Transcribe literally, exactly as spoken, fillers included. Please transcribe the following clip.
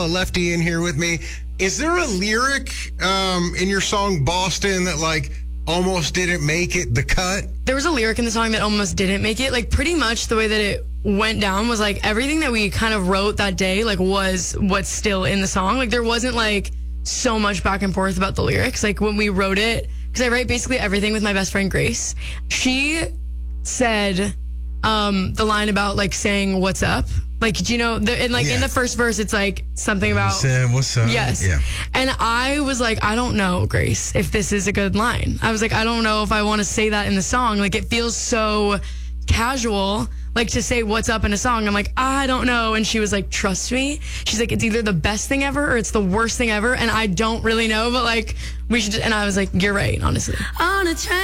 A lefty in here with me. Is there a lyric um, in your song Boston that like almost didn't make it the cut? There was a lyric in the song that almost didn't make it. Like pretty much the way that it went down was like everything that we kind of wrote that day like was what's still in the song. Like there wasn't like so much back and forth about the lyrics. Like when we wrote it, because I write basically everything with my best friend Grace. She said um, the line about like saying what's up. Like, do you know, the, and like Yeah. in the first verse, it's like something about, Sam, what's up? yes. Yeah. And I was like, I don't know, Grace, if this is a good line. I was like, I don't know if I want to say that in the song. Like, it feels so casual, like to say what's up in a song. I'm like, I don't know. And she was like, trust me. She's like, it's either the best thing ever or it's the worst thing ever. And I don't really know, but like, we should, and I was like, you're right, honestly. On a train.